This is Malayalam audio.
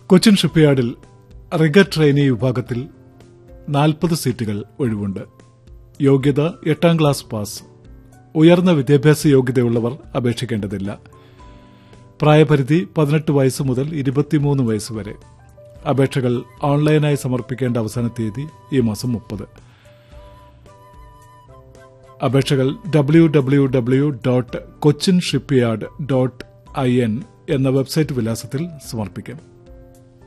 കൊച്ചിൻ ഷിപ്പ്യാർഡിൽ റിഗർ ട്രെയിനി വിഭാഗത്തിൽ 40 സീറ്റുകൾ ഒഴിവുണ്ട്. യോഗ്യത 8ാം ക്ലാസ് പാസ്. ഉയർന്ന വിദ്യാഭ്യാസ യോഗ്യതയുള്ളവർ അപേക്ഷിക്കേണ്ടതില്ല. പ്രായപരിധി 18 വയസ്സ് മുതൽ 23 വയസ്സ് വരെ. അപേക്ഷകൾ ഓൺലൈനായി സമർപ്പിക്കേണ്ട അവസാന തീയതി ഈ മാസം 30. അപേക്ഷകൾ www.cochinshipyard.in എന്ന വെബ്സൈറ്റ് വിലാസത്തിൽ സമർപ്പിക്കാം.